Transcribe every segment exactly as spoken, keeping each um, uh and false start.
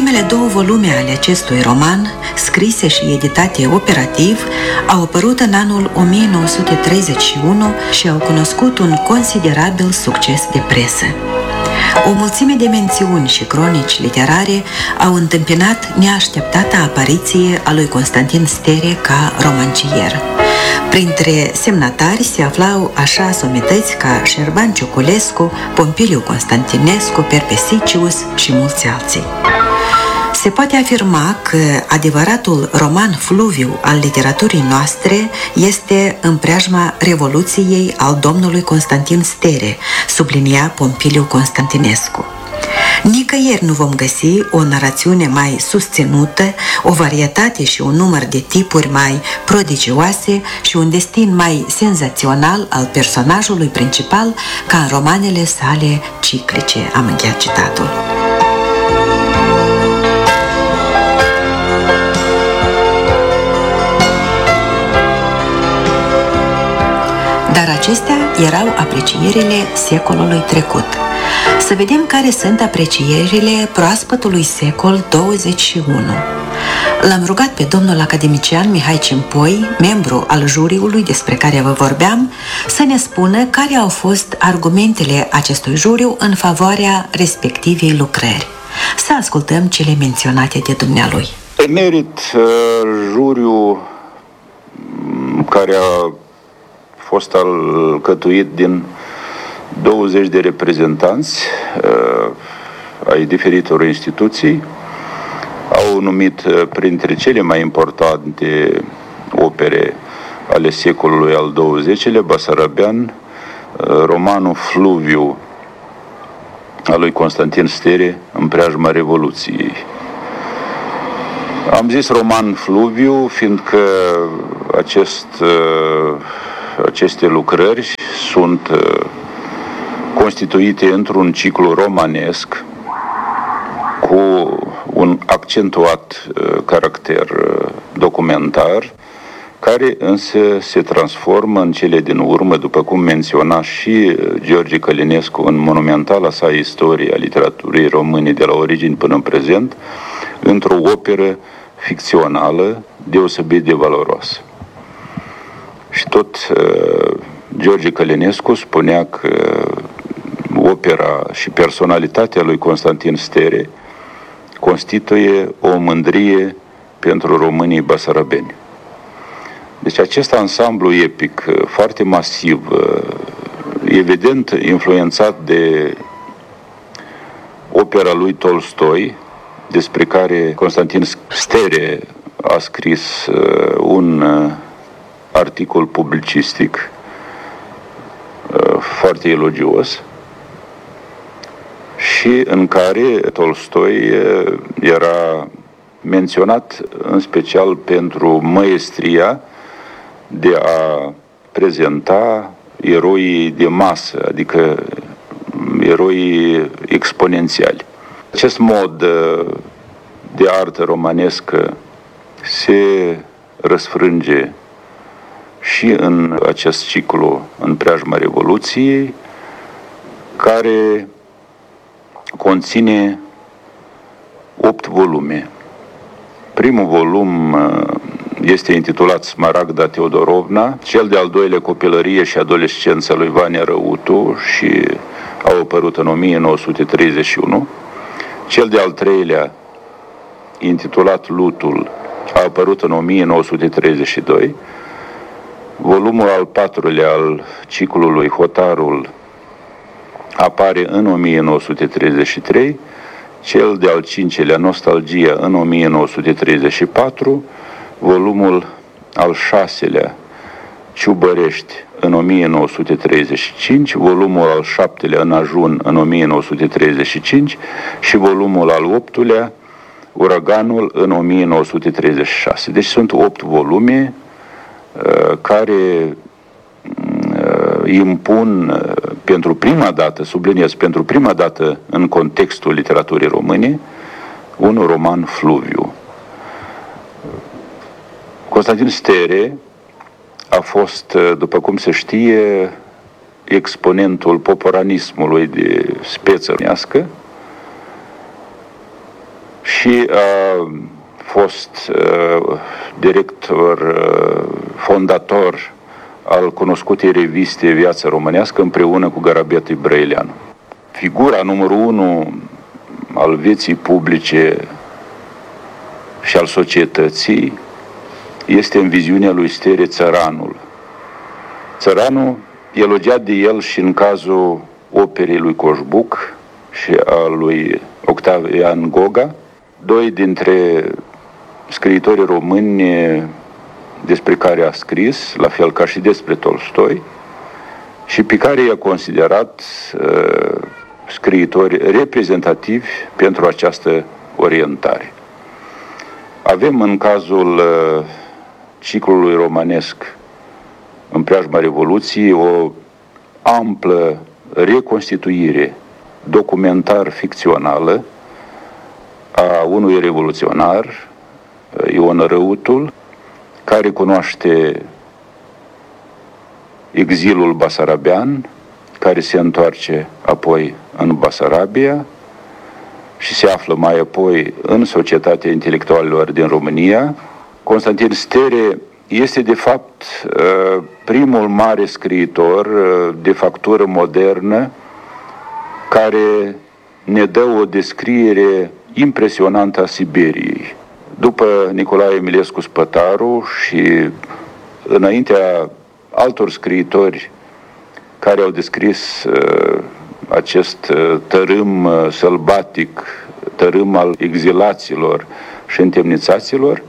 Primele două volume ale acestui roman, scrise și editate operativ, au apărut în anul o mie nouă sute treizeci și unu și au cunoscut un considerabil succes de presă. O mulțime de mențiuni și cronici literare au întâmpinat neașteptata apariție a lui Constantin Stere ca romancier. Printre semnatari se aflau așa somități ca Șerban Cioculescu, Pompiliu Constantinescu, Perpesicius și mulți alții. Se poate afirma că adevăratul roman fluviu al literaturii noastre este în preajma Revoluției al domnului Constantin Stere, sublinia Pompiliu Constantinescu. Nicăieri nu vom găsi o narațiune mai susținută, o varietate și un număr de tipuri mai prodigioase și un destin mai senzațional al personajului principal ca în romanele sale ciclice. Am încheiat citatul. Dar acestea erau aprecierile secolului trecut. Să vedem care sunt aprecierile proaspătului secol douăzeci și unu. L-am rugat pe domnul academician Mihai Cimpoi, membru al juriului despre care vă vorbeam, să ne spună care au fost argumentele acestui juriu în favoarea respectivei lucrări. Să ascultăm cele menționate de dumnealui. Merit uh, juriu care a fost alcătuit din douăzeci de reprezentanți uh, ai diferitor instituții. Au numit uh, printre cele mai importante opere ale secolului al douăzecilea Basarabean, uh, romanul Fluviu al lui Constantin Stere în preajma Revoluției. Am zis roman Fluviu, fiindcă acest, uh, aceste lucrări sunt uh, constituite într-un ciclu romanesc cu un accentuat uh, caracter uh, documentar, care însă se transformă în cele din urmă, după cum menționa și George Călinescu în monumentala sa istorie a literaturii române de la origini până în prezent, într-o operă ficțională deosebit de valoroasă. Și tot uh, George Călinescu spunea că opera și personalitatea lui Constantin Stere constituie o mândrie pentru românii basarabeni. Deci acest ansamblu epic, foarte masiv, evident influențat de opera lui Tolstoi, despre care Constantin Stere a scris un articol publicistic foarte elogios și în care Tolstoi era menționat în special pentru măestria de a prezenta eroii de masă, adică eroii exponențiali. Acest mod de artă romanescă se răsfrânge și în acest ciclu în preajma Revoluției, care conține opt volume. Primul volum este intitulat Smaragda Teodorovna, cel de-al doilea Copilărie și adolescența lui Vania Răutu și a apărut în o mie nouă sute treizeci și unu. Cel de-al treilea, intitulat Lutul, a apărut în o mie nouă sute treizeci și doi. Volumul al patrulea al ciclului Hotarul apare în o mie nouă sute treizeci și trei, cel de-al cincelea Nostalgia în o mie nouă sute treizeci și patru, volumul al șaselea Ciubărești în o mie nouă sute treizeci și cinci, volumul al șaptelea În ajun în o mie nouă sute treizeci și cinci și volumul al optulea Uraganul în o mie nouă sute treizeci și șase. Deci sunt opt volume uh, care uh, impun uh, pentru prima dată, subliniez, pentru prima dată în contextul literaturii române, un roman fluviu. Constantin Stere a fost, după cum se știe, exponentul poporanismului de speță românească și a fost uh, director, uh, fondator al cunoscutei reviste Viața Românească împreună cu Garabet Brăileanu. Figura numărul unu al vieții publice și al societății este în viziunea lui Stere Țăranul. Țăranul, elogiat de el și în cazul operei lui Coșbuc și a lui Octavian Goga, doi dintre scriitorii români despre care a scris, la fel ca și despre Tolstoi, și pe care i-a considerat uh, scriitori reprezentativi pentru această orientare. Avem în cazul uh, ciclului romanesc în preajma Revoluției o amplă reconstituire documentar-ficțională a unui revoluționar, Ion Răutul, care cunoaște exilul basarabean, care se întoarce apoi în Basarabia și se află mai apoi în societatea intelectualilor din România. Constantin Stere este de fapt primul mare scriitor de factură modernă care ne dă o descriere impresionantă a Siberiei. După Nicolae Emilescu Spătaru și înaintea altor scriitori care au descris uh, acest uh, tărâm uh, sălbatic, tărâm al exilaților și întemnițaților,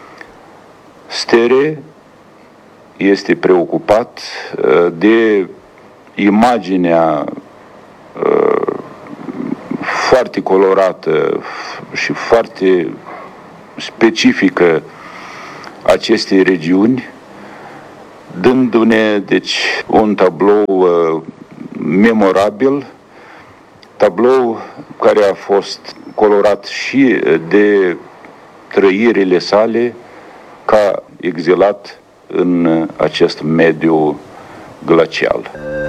Stere este preocupat uh, de imaginea uh, foarte colorată și foarte specifică acestei regiuni, dându-ne, deci, un tablou uh, memorabil, tablou care a fost colorat și de trăirile sale ca exilat în acest mediu glacial.